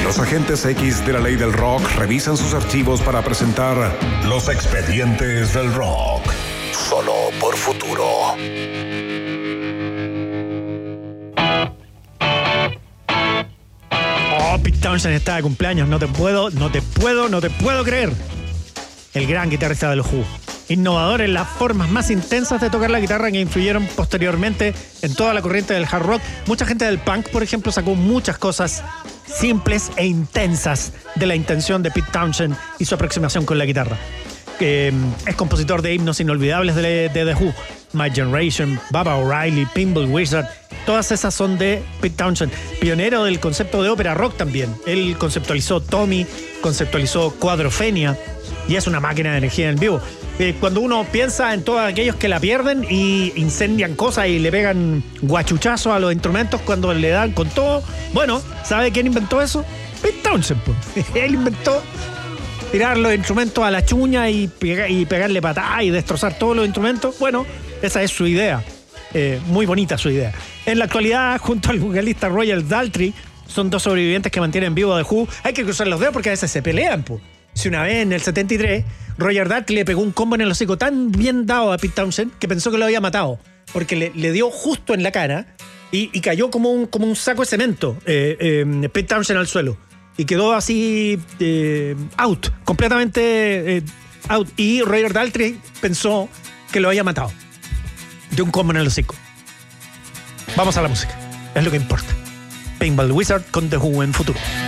Los agentes X de la ley del rock revisan sus archivos para presentar Los Expedientes del Rock. Solo por Futuro. Oh, Pete Townshend está de cumpleaños. No te puedo creer. El gran guitarrista de los Who. Innovador en las formas más intensas de tocar la guitarra que influyeron posteriormente en toda la corriente del hard rock. Mucha gente del punk, por ejemplo, sacó muchas cosas simples e intensas de la intención de Pete Townshend y su aproximación con la guitarra. Es compositor de himnos inolvidables de The Who. My Generation, Baba O'Reilly, Pinball Wizard. Todas esas son de Pete Townshend. Pionero del concepto de ópera rock también. Él conceptualizó Tommy, conceptualizó Cuadrofenia y es una máquina de energía en el vivo. Cuando uno piensa en todos aquellos que la pierden y incendian cosas y le pegan guachuchazos a los instrumentos cuando le dan con todo, bueno, ¿sabe quién inventó eso? Pete Townshend. Él inventó tirar los instrumentos a la chuña y pegarle patadas y destrozar todos los instrumentos. Bueno, esa es su idea. Muy bonita su idea. En la actualidad, junto al vocalista Roger Daltrey, son dos sobrevivientes que mantienen vivo a The Who. Hay que cruzar los dedos porque a veces se pelean, po. Si una vez en el 73, Roger Daltrey le pegó un combo en el hocico tan bien dado a Pete Townshend que pensó que lo había matado, porque le dio justo en la cara y cayó como un saco de cemento Pete Townshend al suelo. Y quedó así out, completamente out. Y Roger Daltrey pensó que lo había matado de un combo en el hocico. Vamos a la música, es lo que importa. Pinball Wizard con The Who en Futuro.